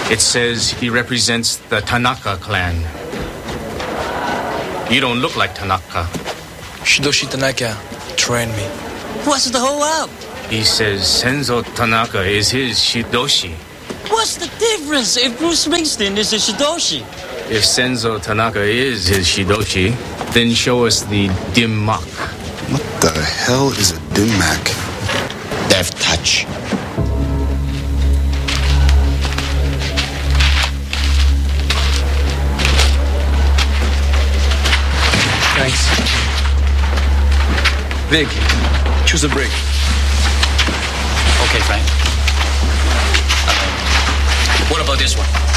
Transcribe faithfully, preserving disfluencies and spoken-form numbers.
It says he represents the Tanaka clan. You don't look like Tanaka. Shidoshi Tanaka trained me. What's the whole up? He says Senzo Tanaka is his Shidoshi. What's the difference if Bruce Springsteen is a Shidoshi? If Senzo Tanaka is his Shidoshi, then show us the Dimmak. What the hell is a Dimmak? Death touch. Thanks. Vic, choose a brick. Okay, Frank. Uh, what about this one?